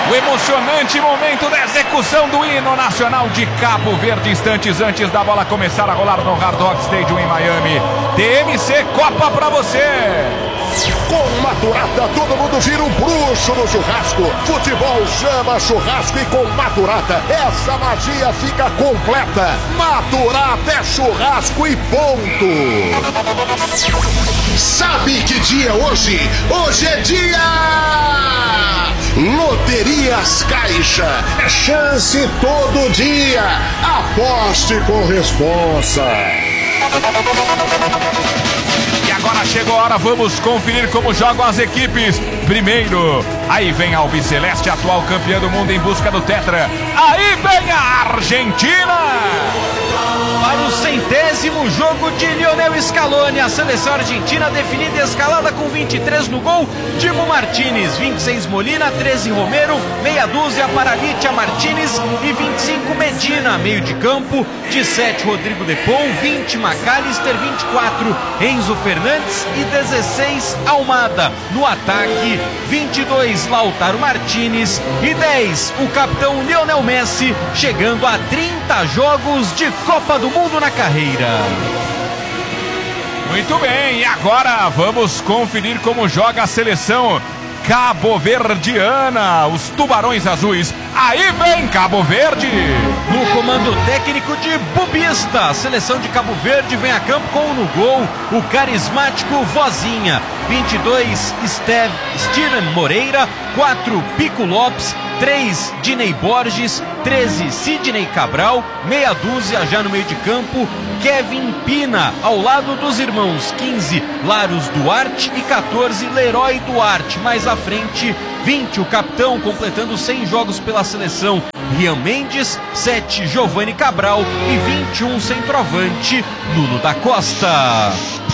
O emocionante momento da execução do hino nacional de Cabo Verde, instantes antes da bola começar a rolar no Hard Rock Stadium em Miami. TMC Copa pra você! Com Maturata, todo mundo vira um bruxo no churrasco. Futebol chama churrasco e com Maturata, essa magia fica completa. Maturata é churrasco e ponto. Sabe que dia é hoje? Hoje é dia... Loterias Caixa. É chance todo dia. Aposte com responsa. E agora chegou a hora, vamos conferir como jogam as equipes. Primeiro, aí vem a Albiceleste, atual campeã do mundo em busca do Tetra. Aí vem a Argentina! Para o 100º jogo de Lionel Scaloni, a seleção argentina definida e escalada com 23 no gol, Dibu Martínez, 26 Molina, 13 Romero, meia dúzia para Litia Martínez e 25 Medina, meio de campo, 17 Rodrigo De Paul, 20 McAllister, 24 Enzo Fernandes e 16 Almada. No ataque, 22 Lautaro Martínez e 10 o capitão Lionel Messi, chegando a 30 jogos de Copa do Mundo na carreira. Muito bem, e agora vamos conferir como joga a seleção cabo-verdiana, os Tubarões Azuis. Aí vem Cabo Verde! No comando técnico de Bubista, a seleção de Cabo Verde vem a campo com no gol o carismático Vozinha, 22 Steven Moreira, 4 Pico Lopes, 3 Dinei Borges, 13 Sidney Cabral, meia dúzia já no meio de campo, Kevin Pina, ao lado dos irmãos, 15 Larus Duarte e 14 Leroy Duarte. Mais à frente, 20 o capitão, completando 100 jogos pela seleção, Rian Mendes, 7 Giovanni Cabral e 21 centroavante, Nuno da Costa.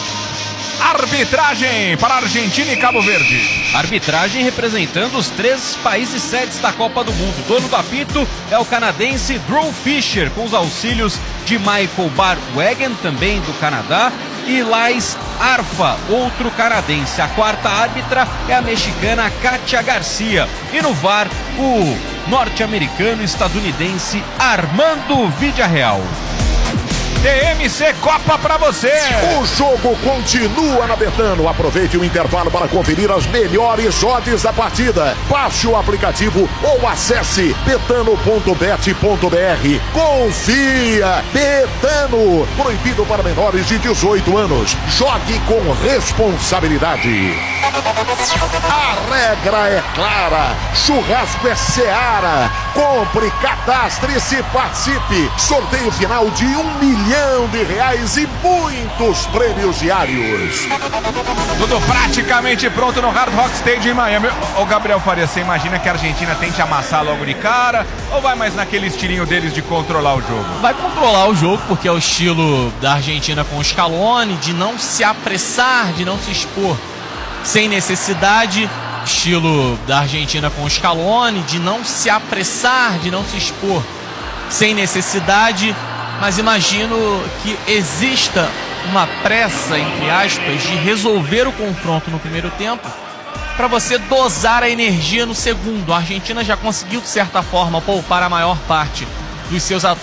Arbitragem para Argentina e Cabo Verde. Arbitragem representando os 3 países sedes da Copa do Mundo. Dono do apito é o canadense Drew Fisher, com os auxílios de Michael Barwagen, também do Canadá, e Lais Arfa, outro canadense. A quarta árbitra é a mexicana Kátia Garcia. E no VAR, o norte-americano estadunidense Armando Vidiarreal. TMC Copa pra você! O jogo continua na Betano. Aproveite o intervalo para conferir as melhores odds da partida. Baixe o aplicativo ou acesse betano.bet.br. Confia! Betano! Proibido para menores de 18 anos. Jogue com responsabilidade. A regra é clara. Churrasco é Seara. Compre, cadastre-se, participe. Sorteio final de R$1 milhão e muitos prêmios diários. Tudo praticamente pronto no Hard Rock Stadium em Miami. Ô Gabriel Faria, você imagina que a Argentina tente amassar logo de cara ou vai mais naquele estilinho deles de controlar o jogo? Vai controlar o jogo, porque é o estilo da Argentina com o Scaloni, de não se apressar, de não se expor sem necessidade. Estilo da Argentina com o Scaloni, de não se apressar, de não se expor sem necessidade. Mas imagino que exista uma pressa, entre aspas, de resolver o confronto no primeiro tempo para você dosar a energia no segundo. A Argentina já conseguiu, de certa forma, poupar a maior parte dos seus atletas